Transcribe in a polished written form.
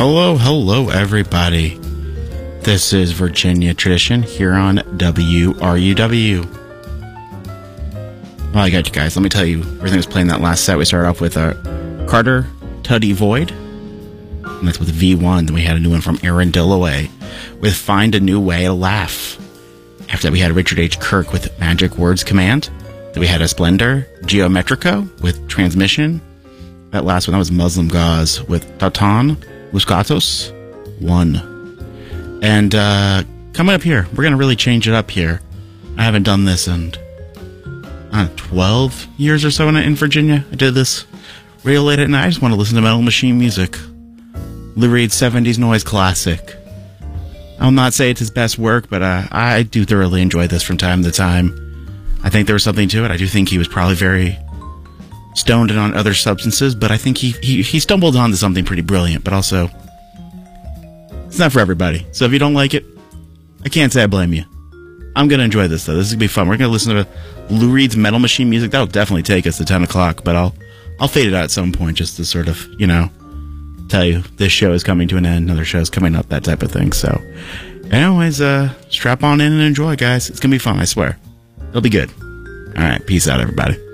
Hello, hello, everybody. This is Virginia Tradition here on WRUW. Well, I got you guys. Let me tell you, everything was playing that last set. We started off with Carter Tuddy Void, and that's with V1. Then we had a new one from Aaron Dillaway with Find a New Way to Laugh. After that, we had Richard H. Kirk with Magic Words Command. Then we had a Splendor Geometrico with Transmission. That last one, that was Muslim Gauze with Tatan Muscatos 1. And coming up here, we're going to really change it up here. I haven't done this in 12 years or so in Virginia. I did this real late at night. I just want to listen to Metal Machine music. Lou Reed's 70s noise classic. I'll not say it's his best work, but I do thoroughly enjoy this from time to time. I think there was something to it. I do think he was probably very stoned and on other substances, but I think he stumbled onto something pretty brilliant, but also it's not for everybody. So if you don't like it, I can't say I blame you. I'm going to enjoy this, though. This is going to be fun. We're going to listen to Lou Reed's Metal Machine music. That'll definitely take us to 10 o'clock, but I'll fade it out at some point just to sort of, tell you this show is coming to an end, another show's coming up, that type of thing. So anyways, strap on in and enjoy, guys. It's going to be fun, I swear. It'll be good. All right, peace out, everybody.